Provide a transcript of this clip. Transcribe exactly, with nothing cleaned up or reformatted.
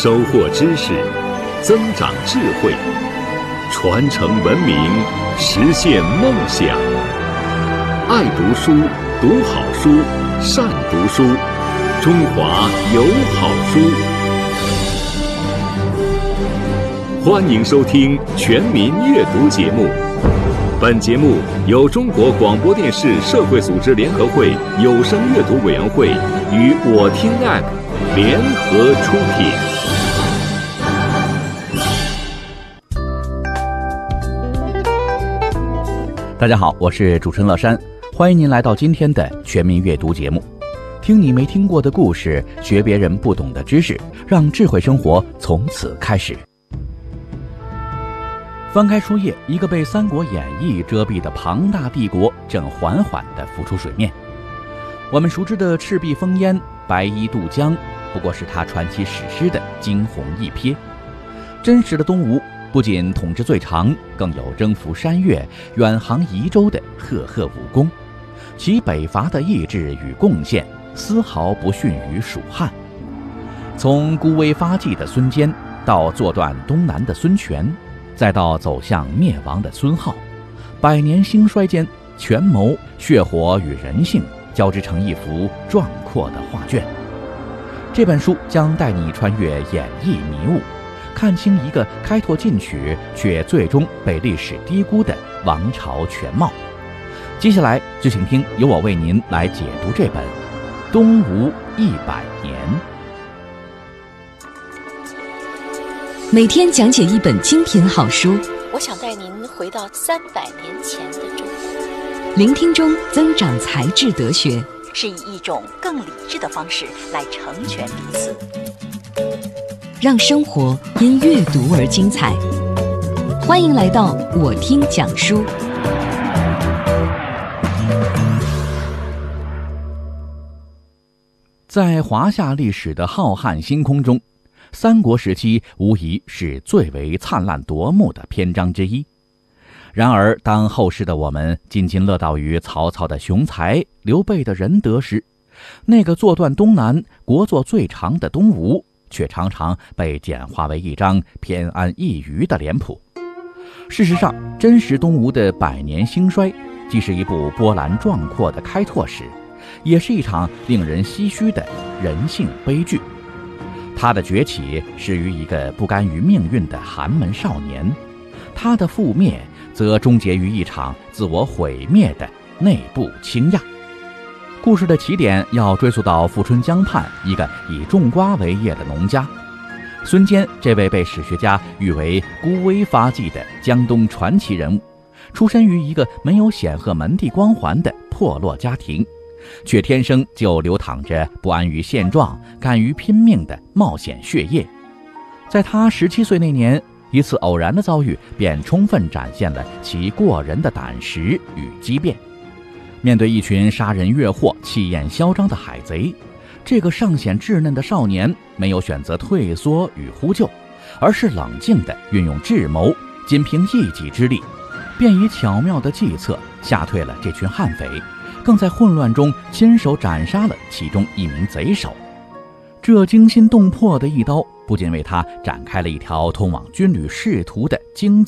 收获知识，增长智慧，传承文明，实现梦想。爱读书，读好书，善读书，中华有好书。欢迎收听全民阅读节目。本节目由中国广播电视社会组织联合会有声阅读委员会与我听 A P P 联合出品。大家好，我是主持人乐山，欢迎您来到今天的全民阅读节目。听你没听过的故事，学别人不懂的知识，让智慧生活从此开始。翻开书页，一个被《三国演义》遮蔽的庞大帝国正缓缓地浮出水面。我们熟知的赤壁烽烟、白衣渡江，不过是他传奇史诗的惊鸿一瞥。真实的东吴不仅统治最长，更有征服山岳、远航夷州的赫赫武功，其北伐的意志与贡献丝毫不逊于蜀汉。从孤威发迹的孙坚，到坐断东南的孙权，再到走向灭亡的孙浩，百年兴衰间，权谋、血火与人性交织成一幅壮阔的画卷。这本书将带你穿越演绎迷雾，看清一个开拓进取却最终被历史低估的王朝全貌。接下来就请听由我为您来解读这本《东吴一百年》。 每天讲解一本精品好书， 我想带您回到三百年前的中国， 聆听中增长才智德学， 是以一种更理智的方式来成全彼此， 让生活因阅读而精彩。欢迎来到我听讲书。 在华夏历史的浩瀚星空中，三国时期无疑是最为灿烂夺目的篇章之一。然而，当后世的我们津津乐道于曹操的雄才、刘备的仁德时，那个坐断东南、国祚最长的东吴，却常常被简化为一张偏安一隅的脸谱。事实上，真实东吴的百年兴衰，既是一部波澜壮阔的开拓史，也是一场令人唏嘘的人性悲剧。他的崛起始于一个不甘于命运的寒门少年，他的覆灭则终结于一场自我毁灭的内部倾轧。故事的起点要追溯到富春江畔一个以种瓜为业的农家。孙坚这位被史学家誉为孤威发迹的江东传奇人物，出身于一个没有显赫门第光环的破落家庭，却天生就流淌着不安于现状、敢于拼命的冒险血液。在他十七岁那年，一次偶然的遭遇便充分展现了其过人的胆识与机变。面对一群杀人越货、气焰嚣张的海贼，这个尚显稚嫩的少年没有选择退缩与呼救，而是冷静地运用智谋，仅凭一己之力，便以巧妙的计策吓退了这群悍匪，更在混乱中亲手斩杀了其中一名贼首。这惊心动魄的一刀，不仅为他展开了一条通往军旅仕途的荆棘